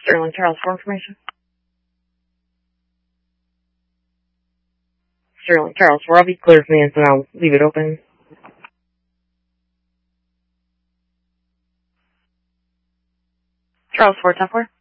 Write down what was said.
Sterling Charles for information. Sterling Charles 4, I'll be clear for the and I'll leave it open. Charles 4, 10-4.